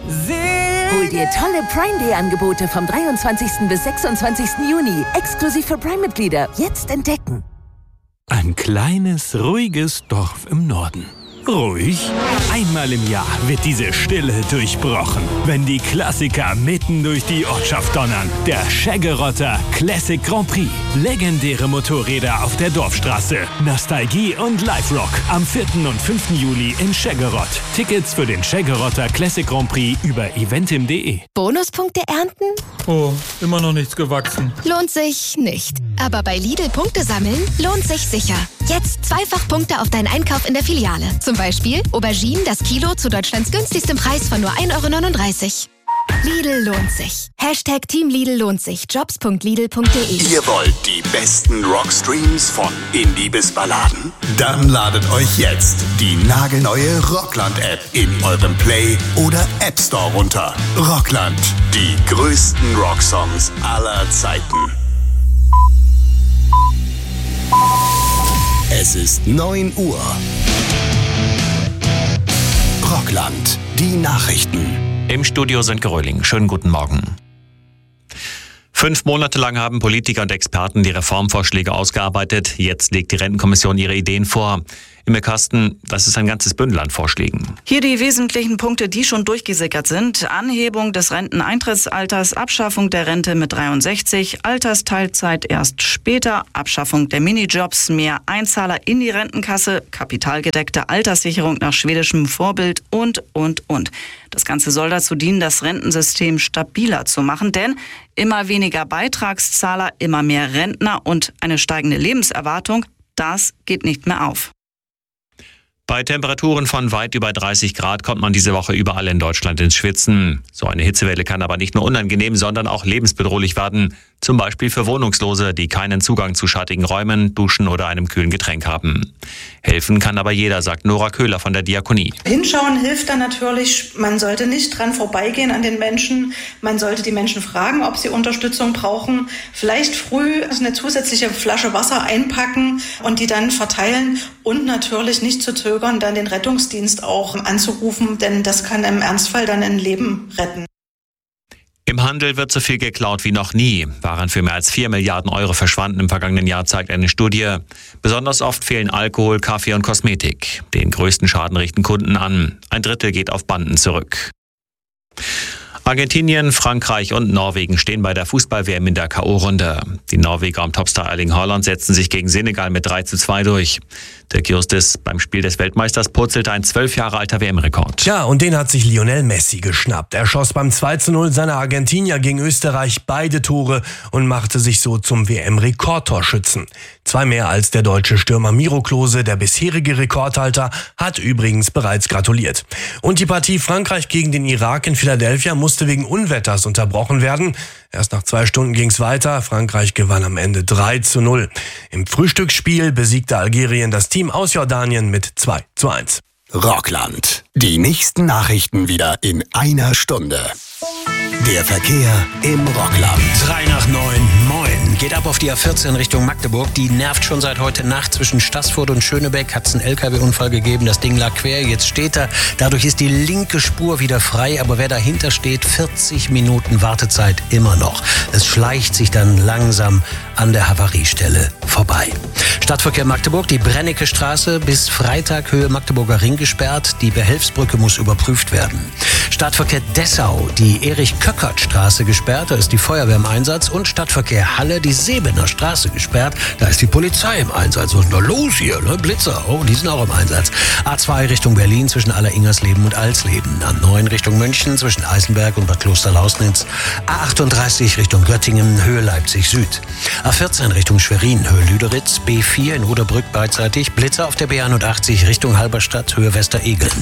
Hol dir tolle Prime-Day-Angebote vom 23. bis 26. Juni. Exklusiv für Prime-Mitglieder. Jetzt entdecken. Ein kleines, ruhiges Dorf im Norden. Ruhig? Einmal im Jahr wird diese Stille durchbrochen, wenn die Klassiker mitten durch die Ortschaft donnern. Der Scheggerotter Classic Grand Prix. Legendäre Motorräder auf der Dorfstraße. Nostalgie und Live-Rock. Am 4. und 5. Juli in Scheggerott. Tickets für den Scheggerotter Classic Grand Prix über eventim.de. Bonuspunkte ernten? Oh, immer noch nichts gewachsen. Lohnt sich nicht. Aber bei Lidl Punkte sammeln lohnt sich sicher. Jetzt zweifach Punkte auf deinen Einkauf in der Filiale. Zum Beispiel Auberginen das Kilo zu Deutschlands günstigstem Preis von nur 1,39 €. Lidl lohnt sich. Hashtag Team Lidl lohnt sich. Jobs.lidl.de. Ihr wollt die besten Rockstreams von Indie bis Balladen? Dann ladet euch jetzt die nagelneue Rockland-App in eurem Play- oder App Store runter. Rockland, die größten Rocksongs aller Zeiten. Es ist 9 Uhr. Rockland, die Nachrichten. Im Studio sind Geröhling. Schönen guten Morgen. 5 Monate lang haben Politiker und Experten die Reformvorschläge ausgearbeitet. Jetzt legt die Rentenkommission ihre Ideen vor. Im Kasten, das ist ein ganzes Bündel an Vorschlägen. Hier die wesentlichen Punkte, die schon durchgesickert sind. Anhebung des Renteneintrittsalters, Abschaffung der Rente mit 63, Altersteilzeit erst später, Abschaffung der Minijobs, mehr Einzahler in die Rentenkasse, kapitalgedeckte Alterssicherung nach schwedischem Vorbild und. Das Ganze soll dazu dienen, das Rentensystem stabiler zu machen, denn immer weniger Beitragszahler, immer mehr Rentner und eine steigende Lebenserwartung, das geht nicht mehr auf. Bei Temperaturen von weit über 30 Grad kommt man diese Woche überall in Deutschland ins Schwitzen. So eine Hitzewelle kann aber nicht nur unangenehm, sondern auch lebensbedrohlich werden. Zum Beispiel für Wohnungslose, die keinen Zugang zu schattigen Räumen, Duschen oder einem kühlen Getränk haben. Helfen kann aber jeder, sagt Nora Köhler von der Diakonie. Hinschauen hilft dann natürlich. Man sollte nicht dran vorbeigehen an den Menschen. Man sollte die Menschen fragen, ob sie Unterstützung brauchen. Vielleicht früh eine zusätzliche Flasche Wasser einpacken und die dann verteilen. Und natürlich nicht zu zögern, dann den Rettungsdienst auch anzurufen, denn das kann im Ernstfall dann ein Leben retten. Im Handel wird so viel geklaut wie noch nie. Waren für mehr als 4 Milliarden € verschwanden im vergangenen Jahr, zeigt eine Studie. Besonders oft fehlen Alkohol, Kaffee und Kosmetik. Den größten Schaden richten Kunden an. 1/3 geht auf Banden zurück. Argentinien, Frankreich und Norwegen stehen bei der Fußball-WM in der K.O.-Runde. Die Norweger um Topstar Erling Haaland setzten sich gegen Senegal mit 3:2 durch. Der Kirstis beim Spiel des Weltmeisters purzelte ein 12 Jahre alter WM-Rekord. Ja, und den hat sich Lionel Messi geschnappt. Er schoss beim 2:0 seiner Argentinier gegen Österreich beide Tore und machte sich so zum WM-Rekordtorschützen. 2 mehr als der deutsche Stürmer Miro Klose, der bisherige Rekordhalter, hat übrigens bereits gratuliert. Und die Partie Frankreich gegen den Irak in Philadelphia musste wegen Unwetters unterbrochen werden. Erst nach 2 Stunden ging's weiter. Frankreich gewann am Ende 3:0. Im Frühstücksspiel besiegte Algerien das Team aus Jordanien mit 2:1. Rockland. Die nächsten Nachrichten wieder in einer Stunde. Der Verkehr im Rockland. 3 nach 9, moin. Geht ab auf die A14 Richtung Magdeburg. Die nervt schon seit heute Nacht zwischen Staßfurt und Schönebeck. Hat es einen LKW-Unfall gegeben. Das Ding lag quer. Jetzt steht er. Dadurch ist die linke Spur wieder frei. Aber wer dahinter steht, 40 Minuten Wartezeit immer noch. Es schleicht sich dann langsam an der Havariestelle vorbei. Stadtverkehr Magdeburg. Die Brennecke Straße bis Freitag Höhe Magdeburger Ring gesperrt. Die Behelfsbrücke muss überprüft werden. Stadtverkehr Dessau. Die Erich-Köckert-Straße gesperrt. Da ist die Feuerwehr im Einsatz. Und Stadtverkehr Halle. Die Sebener Straße gesperrt. Da ist die Polizei im Einsatz. Was ist denn da los hier? Ne? Blitzer. Oh, die sind auch im Einsatz. A2 Richtung Berlin zwischen Alleringersleben und Alsleben. A9 Richtung München zwischen Eisenberg und Bad Klosterlausnitz. A38 Richtung Göttingen, Höhe Leipzig Süd. A14 Richtung Schwerin, Höhe Lüderitz. B4 in Oderbrück beidseitig. Blitzer auf der B81 Richtung Halberstadt, Höhe Westeregeln.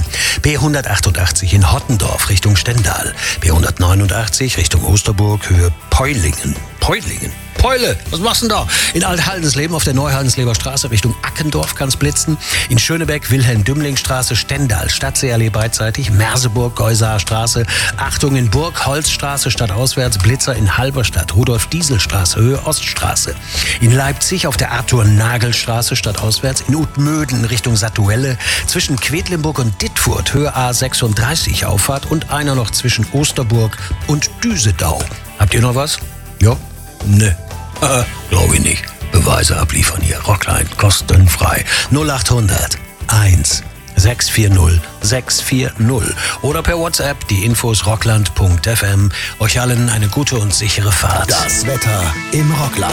B188 in Hottendorf Richtung Stendal. B189 Richtung Osterburg, Höhe Peulingen. Peule, was machst du denn da? In Alt-Haldensleben auf der Neuhaldensleber Straße Richtung Ackendorf kann's blitzen. In Schönebeck, Wilhelm-Dümling-Straße, Stendal, Stadtseeallee beidseitig, Merseburg, Geusaer Straße. Achtung in Burg, Holzstraße stadtauswärts, Blitzer in Halberstadt, Rudolf-Diesel-Straße, Höhe Oststraße. In Leipzig auf der Arthur-Nagel-Straße stadtauswärts, in Utmöden Richtung Satuelle, zwischen Quedlinburg und Dittfurt, Höhe A36 Auffahrt und einer noch zwischen Osterburg und Düsedau. Habt ihr noch was? Ja? Ne. Glaube ich nicht. Beweise abliefern hier. Rockline, kostenfrei. 0800 1 640 640 oder per WhatsApp die Infos rockland.fm. Euch allen eine gute und sichere Fahrt. Das Wetter im Rockland.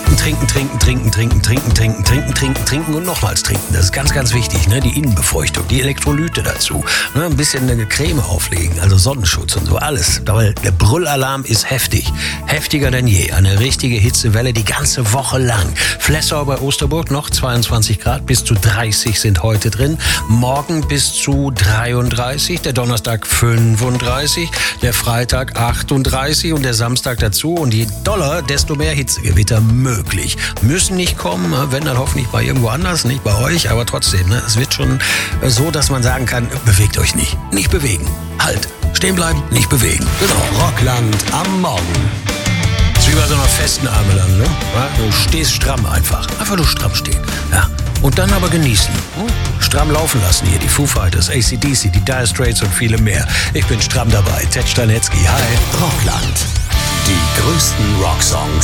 Trinken und nochmals trinken. Das ist ganz, ganz wichtig. Ne? Die Innenbefeuchtung, die Elektrolyte dazu. Ne? Ein bisschen eine Creme auflegen, also Sonnenschutz und so, alles. Aber der Brüllalarm ist heftig. Heftiger denn je. Eine richtige Hitzewelle die ganze Woche lang. Flessau bei Osterburg noch 22 Grad, bis zu 30 sind heute drin. Morgen bis zu 33, der Donnerstag 35, der Freitag 38 und der Samstag dazu. Und je doller, desto mehr Hitzegewitter möglich. Müssen nicht kommen, wenn dann hoffentlich bei irgendwo anders, nicht bei euch, aber trotzdem. Ne? Es wird schon so, dass man sagen kann, bewegt euch nicht. Nicht bewegen. Halt. Stehen bleiben, nicht bewegen. Genau. Rockland am Morgen. Das ist wie bei so einer festen Arme dann, ne? Ja, du stehst stramm einfach. Einfach nur stramm stehen. Ja. Und dann aber genießen. Stramm laufen lassen hier. Die Foo Fighters, AC/DC, die Dire Straits und viele mehr. Ich bin stramm dabei. Ted Stanetzky, hi. Rockland. Die größten Rocksongs